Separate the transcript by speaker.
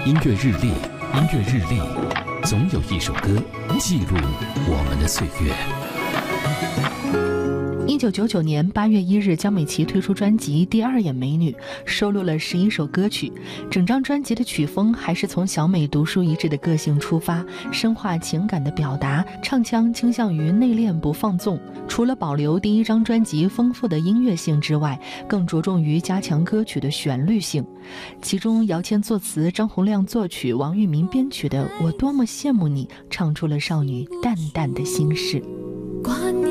Speaker 1: 音乐日历，音乐日历，总有一首歌记录我们的岁月。
Speaker 2: 1999年8月1日，江美琪推出专辑《第二眼美女》，收录了11首歌曲。整张专辑的曲风还是从小美独树一帜的个性出发，深化情感的表达，唱腔倾向于内敛不放纵。除了保留第一张专辑丰富的音乐性之外，更着重于加强歌曲的旋律性。其中姚谦作词，张洪量作曲，王玉民编曲的《我多么羡慕你》，唱出了少女淡淡的心事。